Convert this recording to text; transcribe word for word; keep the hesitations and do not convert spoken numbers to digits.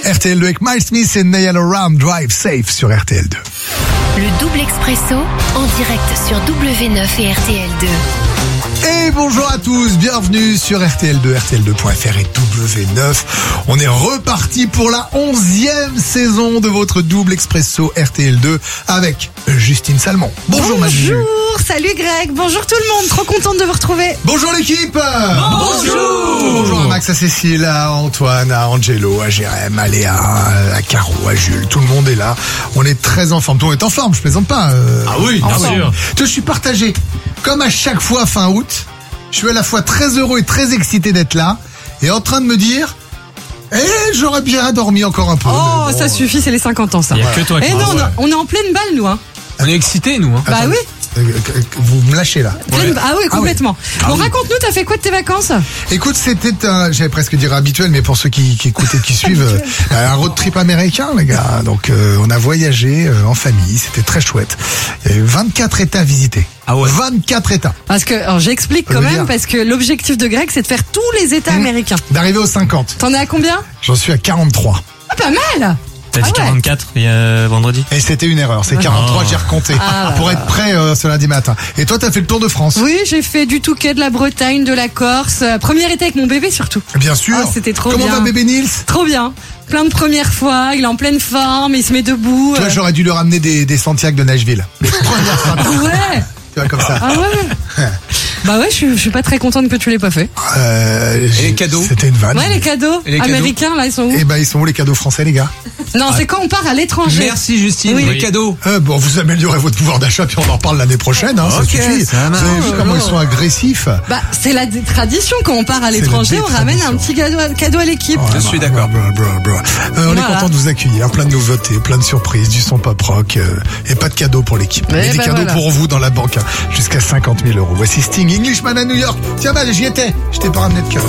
R T L deux avec Miles Smith et Niall Horan, Drive Safe sur R T L deux. Le double expresso en direct sur W neuf et R T L deux. Et bonjour à tous, bienvenue sur R T L deux, R T L deux point F R et W neuf. On est reparti pour la onzième saison de votre double expresso R T L deux avec Justine Salmon. Bonjour, Bonjour, Manu. salut Greg, bonjour tout le monde, trop contente de vous retrouver. Bonjour l'équipe. Bonjour. Bonjour à Max, à Cécile, à Antoine, à Angelo, à Jérém, à Léa, à Caro, à Jules. Tout le monde est là. On est très en forme. Tout le monde est en forme, je plaisante pas. Euh, Ah oui, bien en sûr. Je suis partagé. Comme à chaque fois fin août, je suis à la fois très heureux et très excité d'être là et en train de me dire eh, j'aurais bien dormi encore un peu. Oh, Mais bon, ça suffit, c'est les cinquante ans ça. Il n'y a que toi qui Eh non, dis on, ça. a- on est en pleine balle nous, hein. On est excités, nous. Hein. Bah attendez, oui, euh, Vous me lâchez là. pleine- ah oui, Ah complètement. Bon, raconte-nous, t'as fait quoi de tes vacances? Écoute, c'était un, j'allais presque dire habituel, mais pour ceux qui, qui écoutent et qui suivent, euh, un road trip américain, les gars. Donc, euh, on a voyagé euh, en famille, c'était très chouette. Il y avait vingt-quatre États visités. Ah ouais. vingt-quatre États. Parce que, alors j'explique Ça quand veut même, dire- parce que l'objectif de Greg, c'est de faire tous les États Mmh. américains. D'arriver aux cinquante. T'en es à combien? J'en suis à quarante-trois. Ah, pas mal. T'as dit Ah ouais. quarante-quatre il y a vendredi. Et c'était une erreur, c'est quarante-trois, j'ai recompté. Ah, pour être prêt euh, ce lundi matin. Et toi, t'as fait le tour de France? Oui, j'ai fait du Touquet, de la Bretagne, de la Corse. Euh, Premier été avec mon bébé surtout. Bien sûr. Ah, c'était trop Comment bien. va bébé Nils? Trop bien. Plein de premières fois, il est en pleine forme, il se met debout. Toi, euh. j'aurais dû lui ramener des, des Santiago de Nashville. Les premières Santiago, Ouais. tu vois, comme ça. Ah ouais. Bah ouais, je suis, je suis pas très contente que tu l'aies pas fait. Euh, j'ai- les cadeaux? C'était une vanne. Ouais, les cadeaux Et les cadeaux américains, là, ils sont où? Eh ben, ils sont où les cadeaux français, les gars? Non, c'est quand on part à l'étranger. Merci Justine, Oui. les cadeaux. Euh, bon, vous améliorez votre pouvoir d'achat, puis on en reparle l'année prochaine, hein, ça Ok, suffit. ça Vous marche. avez vu comment ils sont agressifs? Bah, c'est la d- tradition, quand on part à C'est l'étranger, la on ramène un tradition. petit cadeau, à- cadeau à l'équipe. Je suis d'accord. Bra, bra, bra, bra. Euh, on est Voilà. content de vous accueillir, plein de nouveautés, plein de surprises, du son pop rock, euh, et pas de cadeaux pour l'équipe. Mais Mais des bah cadeaux voilà. pour vous dans la banque, hein, jusqu'à cinquante mille euros. Voici Sting, Englishman à New York. Tiens, bah, j'y étais. Je t'ai pas ramené de cœur.